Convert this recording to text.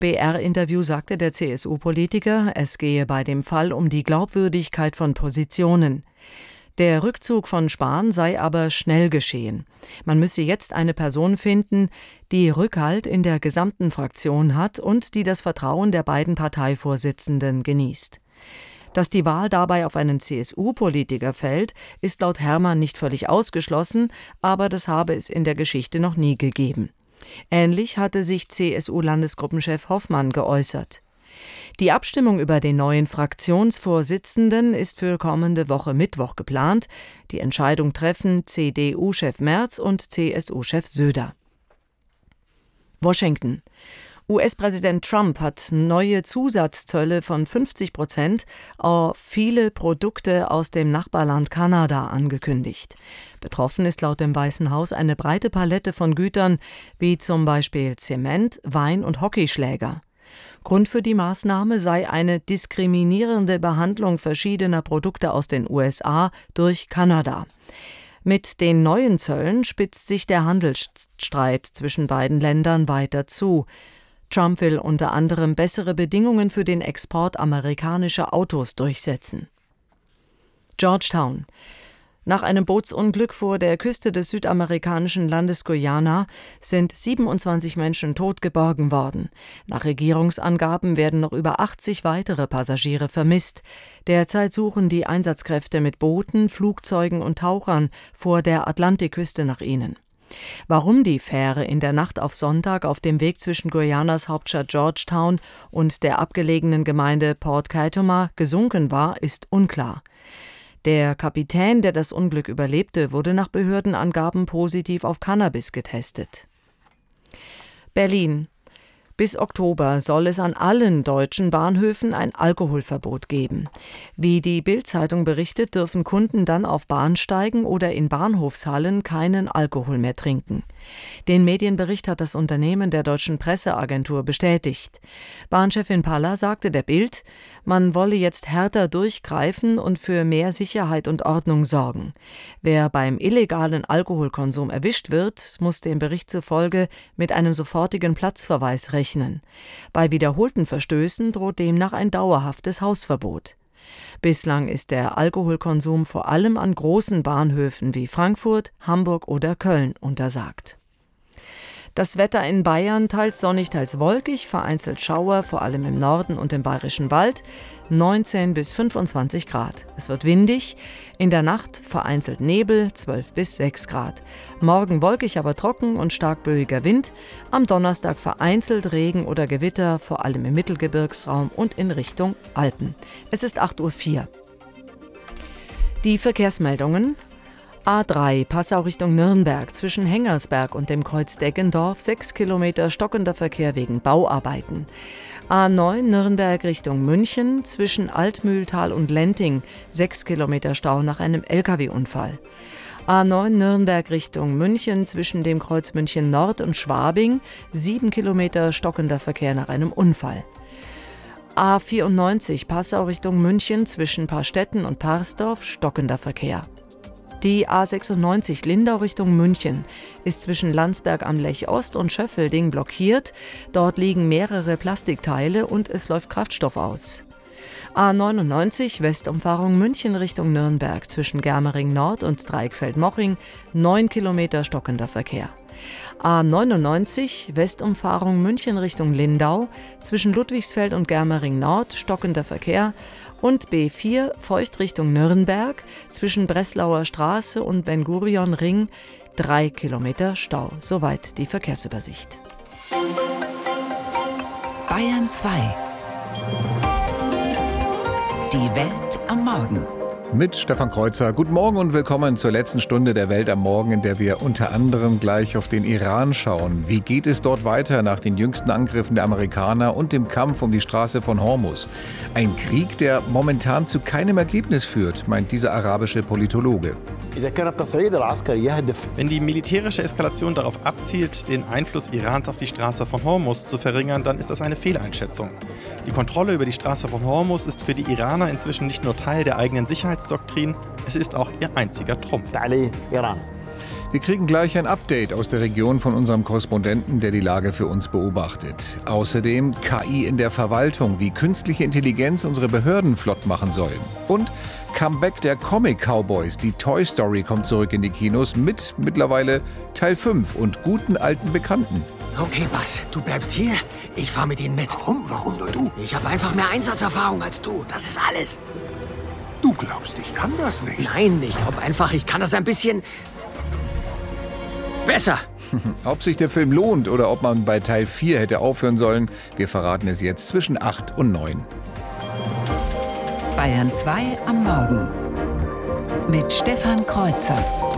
BR-Interview sagte der CSU-Politiker, es gehe bei dem Fall um die Glaubwürdigkeit von Positionen. Der Rückzug von Spahn sei aber schnell geschehen. Man müsse jetzt eine Person finden, die Rückhalt in der gesamten Fraktion hat und die das Vertrauen der beiden Parteivorsitzenden genießt. Dass die Wahl dabei auf einen CSU-Politiker fällt, ist laut Herrmann nicht völlig ausgeschlossen, aber das habe es in der Geschichte noch nie gegeben. Ähnlich hatte sich CSU-Landesgruppenchef Hoffmann geäußert. Die Abstimmung über den neuen Fraktionsvorsitzenden ist für kommende Woche Mittwoch geplant. Die Entscheidung treffen CDU-Chef Merz und CSU-Chef Söder. Washington. US-Präsident Trump hat neue Zusatzzölle von 50% auf viele Produkte aus dem Nachbarland Kanada angekündigt. Betroffen ist laut dem Weißen Haus eine breite Palette von Gütern, wie zum Beispiel Zement, Wein und Hockeyschläger. Grund für die Maßnahme sei eine diskriminierende Behandlung verschiedener Produkte aus den USA durch Kanada. Mit den neuen Zöllen spitzt sich der Handelsstreit zwischen beiden Ländern weiter zu. Trump will unter anderem bessere Bedingungen für den Export amerikanischer Autos durchsetzen. Georgetown. Nach einem Bootsunglück vor der Küste des südamerikanischen Landes Guyana sind 27 Menschen tot geborgen worden. Nach Regierungsangaben werden noch über 80 weitere Passagiere vermisst. Derzeit suchen die Einsatzkräfte mit Booten, Flugzeugen und Tauchern vor der Atlantikküste nach ihnen. Warum die Fähre in der Nacht auf Sonntag auf dem Weg zwischen Guyanas Hauptstadt Georgetown und der abgelegenen Gemeinde Port Kaituma gesunken war, ist unklar. Der Kapitän, der das Unglück überlebte, wurde nach Behördenangaben positiv auf Cannabis getestet. Berlin. Bis Oktober soll es an allen deutschen Bahnhöfen ein Alkoholverbot geben. Wie die Bild-Zeitung berichtet, dürfen Kunden dann auf Bahnsteigen oder in Bahnhofshallen keinen Alkohol mehr trinken. Den Medienbericht hat das Unternehmen der Deutschen Presseagentur bestätigt. Bahnchefin Palla sagte der Bild, man wolle jetzt härter durchgreifen und für mehr Sicherheit und Ordnung sorgen. Wer beim illegalen Alkoholkonsum erwischt wird, muss dem Bericht zufolge mit einem sofortigen Platzverweis rechnen. Bei wiederholten Verstößen droht demnach ein dauerhaftes Hausverbot. Bislang ist der Alkoholkonsum vor allem an großen Bahnhöfen wie Frankfurt, Hamburg oder Köln untersagt. Das Wetter in Bayern teils sonnig, teils wolkig, vereinzelt Schauer, vor allem im Norden und im Bayerischen Wald, 19 bis 25 Grad. Es wird windig, in der Nacht vereinzelt Nebel, 12 bis 6 Grad. Morgen wolkig, aber trocken und stark böiger Wind. Am Donnerstag vereinzelt Regen oder Gewitter, vor allem im Mittelgebirgsraum und in Richtung Alpen. Es ist 8:04 Uhr. Die Verkehrsmeldungen. A3 Passau Richtung Nürnberg zwischen Hengersberg und dem Kreuz Deggendorf 6 Kilometer stockender Verkehr wegen Bauarbeiten. A9 Nürnberg Richtung München zwischen Altmühltal und Lenting 6 Kilometer Stau nach einem Lkw-Unfall. A9 Nürnberg Richtung München zwischen dem Kreuz München Nord und Schwabing 7 Kilometer stockender Verkehr nach einem Unfall. A94 Passau Richtung München zwischen Parstetten und Parsdorf stockender Verkehr. Die A96 Lindau Richtung München ist zwischen Landsberg am Lech Ost und Schöffelding blockiert. Dort liegen mehrere Plastikteile und es läuft Kraftstoff aus. A99 Westumfahrung München Richtung Nürnberg zwischen Germering Nord und Dreieckfeld-Moching 9 Kilometer stockender Verkehr. A99 Westumfahrung München Richtung Lindau zwischen Ludwigsfeld und Germering Nord stockender Verkehr und B4 Feucht Richtung Nürnberg zwischen Breslauer Straße und Ben-Gurion-Ring 3 Kilometer Stau. Soweit die Verkehrsübersicht. Bayern 2. Die Welt am Morgen. Mit Stefan Kreuzer. Guten Morgen und willkommen zur letzten Stunde der Welt am Morgen, in der wir unter anderem gleich auf den Iran schauen. Wie geht es dort weiter nach den jüngsten Angriffen der Amerikaner und dem Kampf um die Straße von Hormuz? Ein Krieg, der momentan zu keinem Ergebnis führt, meint dieser arabische Politologe. Wenn die militärische Eskalation darauf abzielt, den Einfluss Irans auf die Straße von Hormuz zu verringern, dann ist das eine Fehleinschätzung. Die Kontrolle über die Straße von Hormuz ist für die Iraner inzwischen nicht nur Teil der eigenen Sicherheitsdoktrin, es ist auch ihr einziger Trumpf. Wir kriegen gleich ein Update aus der Region von unserem Korrespondenten, der die Lage für uns beobachtet. Außerdem KI in der Verwaltung, wie künstliche Intelligenz unsere Behörden flott machen soll. Und Comeback der Comic-Cowboys. Die Toy Story kommt zurück in die Kinos mit mittlerweile Teil 5 und guten alten Bekannten. Okay, Buzz, du bleibst hier. Ich fahr mit ihnen mit. Warum? Warum nur du? Ich habe einfach mehr Einsatzerfahrung als du. Das ist alles. Du glaubst, ich kann das nicht? Nein, ich glaube einfach, ich kann das ein bisschen besser. Ob sich der Film lohnt oder ob man bei Teil 4 hätte aufhören sollen, wir verraten es jetzt zwischen 8 und 9. Bayern 2 am Morgen mit Stefan Kreuzer.